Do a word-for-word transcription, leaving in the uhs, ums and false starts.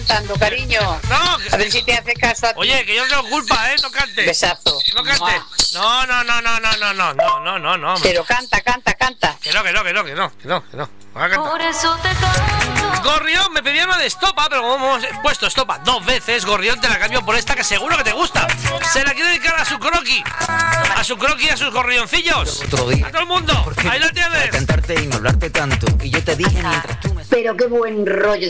cantando, cariño. No, que... A ver si te hace caso a ti. Oye, que yo no tengo culpa, ¿eh? No cantes. Besazo. No cantes. No, no, no, no, no, no, no, no, no, no, no. Pero canta, canta, canta. Que no, que no, que no, que no, que no, que no. Por eso te canto. Gorrión, me pedía una de estopa, pero como hemos puesto estopa dos veces, Gorrión, te la cambio por esta que seguro que te gusta. Se la quiere dedicar a su croqui. A su croqui y a sus gorrioncillos. Otro día. A todo el mundo. Ahí la tienes. Cantarte y no hablarte tanto. Y yo te dije mientras tú me... Pero qué buen rollo